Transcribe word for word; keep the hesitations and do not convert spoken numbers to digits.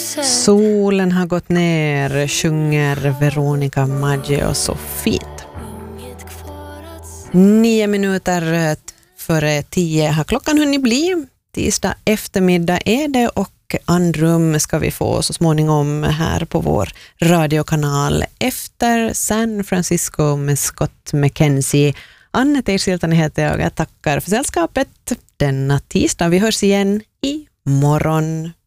Solen har gått ner, sjunger Veronica Maggio så fint. Nio minuter före tio har klockan hunnit bli. Tisdag eftermiddag är det och andrum ska vi få så småningom här på vår radiokanal efter San Francisco med Scott McKenzie. Anne Teirsiltanen heter jag. Jag tackar för sällskapet denna tisdag. Vi hörs igen i morgon.